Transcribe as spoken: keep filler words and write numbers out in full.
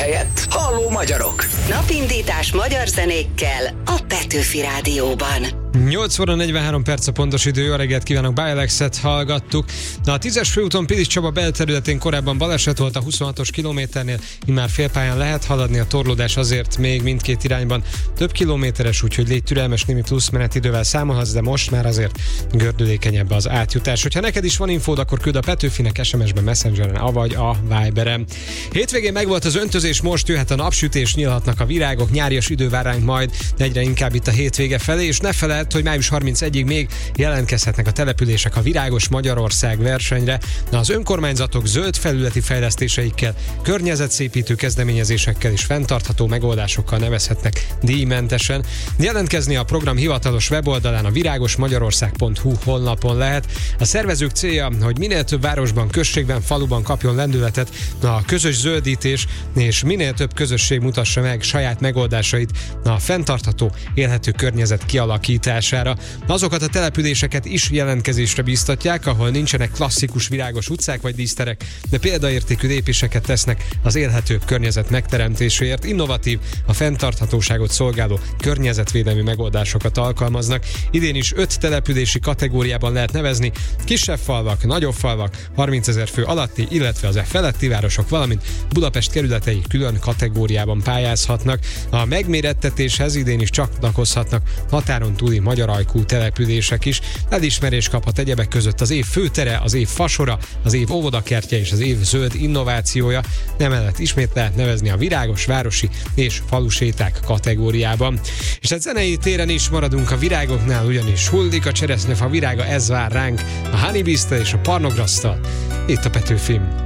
helyett halló magyarok. Napindítás magyar zenékkel a Petőfi Rádióban. nyolc óra negyvenhárom perc a pontos idő, jó reggelt kívánok, Bialexet hallgattuk. Na, a tízes főúton Pilis Csaba belterületén korábban baleset volt a huszonhatos kilométernél, immár félpályán lehet haladni, a torlódás azért még mindkét irányban több kilométeres, úgyhogy légy türelmes, némi plusz menetidővel számolhatsz, de most már azért gördülékenyebb az átjutás. Hogyha neked is van infód, akkor küld a Petőfinek es em es-ben, Messengeren, avagy a Viberen. Hétvégén megvolt az öntözés, most jöhet a napsütés, nyílhatnak a virágok, nyárias idő vár ránk majd egyre inkább itt a hétvége felé, és ne feled, hogy május harmincegyedikéig még jelentkezhetnek a települések a Virágos Magyarország versenyre. Na, az önkormányzatok zöld felületi fejlesztéseikkel, környezetszépítő kezdeményezésekkel és fenntartható megoldásokkal nevezhetnek díjmentesen. Jelentkezni a program hivatalos weboldalán, a viragosmagyarország pont hu honlapon lehet. A szervezők célja, hogy minél több városban, községben, faluban kapjon lendületet a közös zöldítés, és minél több közösség mutassa meg saját megoldásait a fenntartható, élhető környezet kialakítására. Azokat a településeket is jelentkezésre bíztatják, ahol nincsenek klasszikus virágos utcák vagy díszterek, de példaértékű lépéseket tesznek az élhetőbb környezet megteremtéséért, innovatív, a fenntarthatóságot szolgáló környezetvédelmi megoldásokat alkalmaznak. Idén is öt települési kategóriában lehet nevezni: kisebb falvak, nagyobb falvak, harmincezer fő alatti, illetve az e feletti városok, valamint Budapest kerületei külön kategóriában pályázhatnak. A megmérettetéshez idén is csatlakozhatnak határon túli magyar ajkú települések is. Elismerés kaphat egyebek között az év főtere, az év fasora, az év óvodakertje és az év zöld innovációja. Emellett ismét lehet nevezni a virágos városi és faluséták kategóriában. És a zenei téren is maradunk a virágoknál, ugyanis hullik a cseresznyefa virága, ez vár ránk a Honey Beast-tel és a Pornograsztal. Itt a Petőfim.